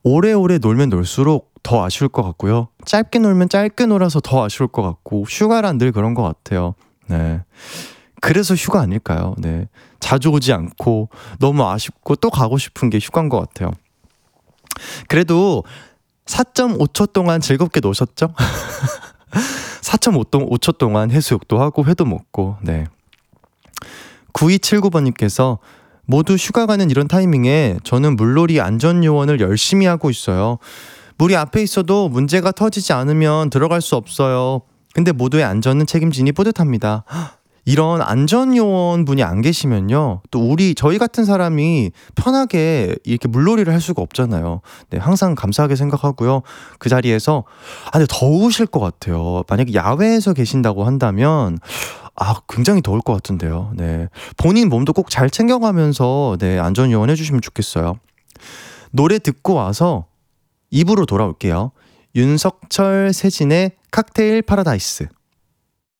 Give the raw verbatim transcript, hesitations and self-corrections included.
오래오래 놀면 놀수록 더 아쉬울 것 같고요. 짧게 놀면 짧게 놀아서 더 아쉬울 것 같고, 휴가란 늘 그런 것 같아요. 네. 그래서 휴가 아닐까요? 네. 자주 오지 않고 너무 아쉽고 또 가고 싶은 게 휴가인 것 같아요. 그래도 사 점 오 초 동안 즐겁게 노셨죠? 사 점 오 초 동안 해수욕도 하고 회도 먹고. 네. 구이칠구 번님께서 모두 휴가 가는 이런 타이밍에 저는 물놀이 안전요원을 열심히 하고 있어요. 물이 앞에 있어도 문제가 터지지 않으면 들어갈 수 없어요. 근데 모두의 안전은 책임지니 뿌듯합니다. 이런 안전요원 분이 안 계시면요, 또 우리 저희 같은 사람이 편하게 이렇게 물놀이를 할 수가 없잖아요. 네, 항상 감사하게 생각하고요. 그 자리에서 아, 근데 더우실 것 같아요. 만약에 야외에서 계신다고 한다면 아, 굉장히 더울 것 같은데요. 네, 본인 몸도 꼭 잘 챙겨가면서 네, 안전요원 해주시면 좋겠어요. 노래 듣고 와서 이 부로 돌아올게요. 윤석철, 세진의 칵테일 파라다이스.